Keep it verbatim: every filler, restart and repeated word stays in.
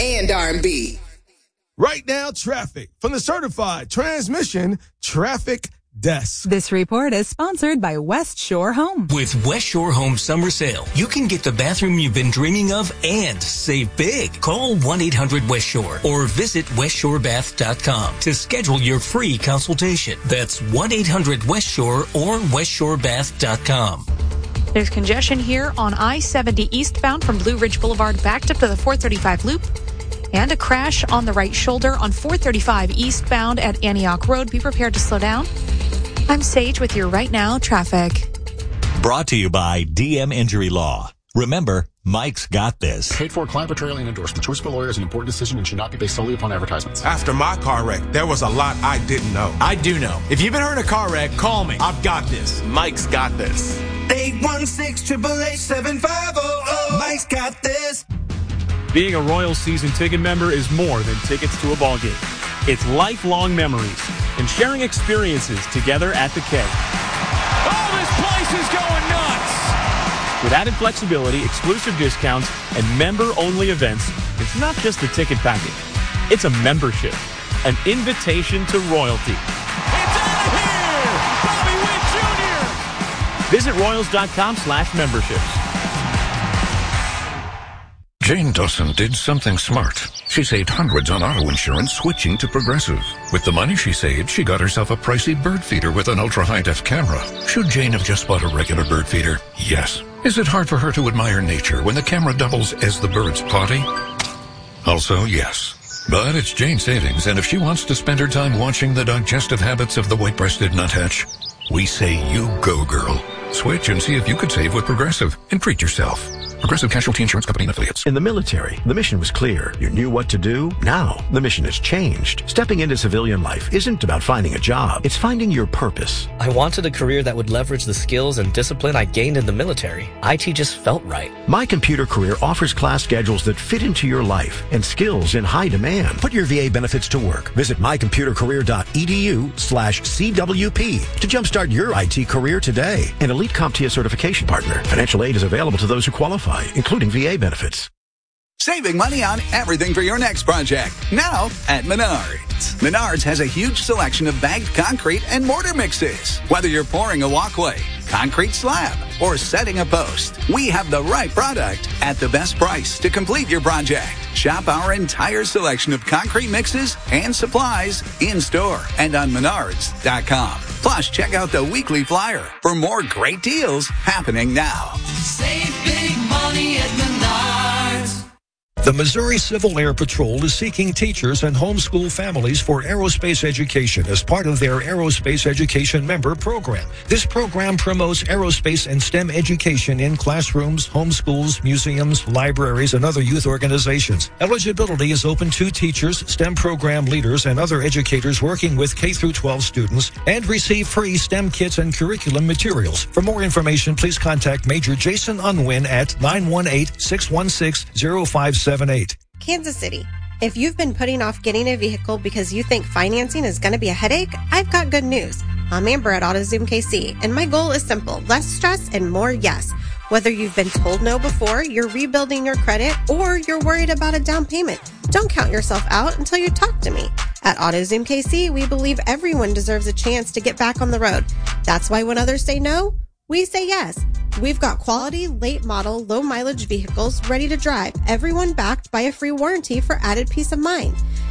and R and B. Right now, traffic from the certified transmission traffic desk. This report is sponsored by West Shore Home. With West Shore Home Summer Sale, you can get the bathroom you've been dreaming of and save big. Call one eight hundred West Shore or visit west shore bath dot com to schedule your free consultation. That's one eight hundred West Shore or west shore bath dot com. There's congestion here on I seventy eastbound from Blue Ridge Boulevard backed up to the four thirty-five loop. And a crash on the right shoulder on four thirty-five eastbound at Antioch Road. Be prepared to slow down. I'm Sage with your Right Now traffic. Brought to you by D M Injury Law. Remember, Mike's got this. Paid for client portrayal and endorsement. Choice of a lawyer is an important decision and should not be based solely upon advertisements. After my car wreck, there was a lot I didn't know. I do know. If you've been hurt in a car wreck, call me. I've got this. Mike's got this. eight one six, eight eight eight, seven five zero zero. Mike's got this. Being a Royal season ticket member is more than tickets to a ball game. It's lifelong memories and sharing experiences together at the K. Oh, this place is going nuts! With added flexibility, exclusive discounts, and member-only events, it's not just a ticket package. It's a membership, an invitation to royalty. It's out of here! Bobby Witt Junior! Visit royals.com slash memberships. Jane Dawson did something smart. She saved hundreds on auto insurance switching to Progressive. With the money she saved, she got herself a pricey bird feeder with an ultra-high-def camera. Should Jane have just bought a regular bird feeder? Yes. Is it hard for her to admire nature when the camera doubles as the bird's potty? Also, yes. But it's Jane's savings, and if she wants to spend her time watching the digestive habits of the white-breasted nuthatch, we say you go, girl. Switch and see if you could save with Progressive and treat yourself. Progressive Casualty Insurance Company and Affiliates. In the military, the mission was clear. You knew what to do. Now, the mission has changed. Stepping into civilian life isn't about finding a job. It's finding your purpose. I wanted a career that would leverage the skills and discipline I gained in the military. I T just felt right. My Computer Career offers class schedules that fit into your life and skills in high demand. Put your V A benefits to work. Visit my computer career dot e d u slash C W P to jumpstart your I T career today. An elite CompTIA certification partner. Financial aid is available to those who qualify, including V A benefits. Saving money on everything for your next project. Now at Menards. Menards has a huge selection of bagged concrete and mortar mixes. Whether you're pouring a walkway, concrete slab, or setting a post, we have the right product at the best price to complete your project. Shop our entire selection of concrete mixes and supplies in-store and on menards dot com. Plus, check out the weekly flyer for more great deals happening now. Save big money at Menards. The Missouri Civil Air Patrol is seeking teachers and homeschool families for aerospace education as part of their Aerospace Education Member Program. This program promotes aerospace and STEM education in classrooms, homeschools, museums, libraries, and other youth organizations. Eligibility is open to teachers, STEM program leaders, and other educators working with K through twelve students, and receive free STEM kits and curriculum materials. For more information, please contact Major Jason Unwin at nine one eight, six one six, zero five seven eight. Kansas City. If you've been putting off getting a vehicle because you think financing is going to be a headache, I've got good news. I'm Amber at AutoZoom K C, and my goal is simple: less stress and more yes. Whether you've been told no before, you're rebuilding your credit, or you're worried about a down payment, don't count yourself out until you talk to me. At AutoZoom K C, we believe everyone deserves a chance to get back on the road. That's why when others say no, we say yes. We've got quality, late model, low mileage vehicles ready to drive, everyone backed by a free warranty for added peace of mind.